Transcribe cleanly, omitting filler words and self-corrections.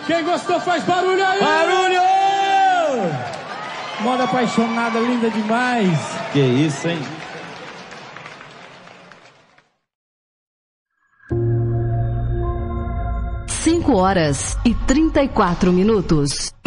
Quem gostou faz barulho aí! Barulho! Moda apaixonada, linda demais. Que isso, hein? Cinco horas e 34 minutos.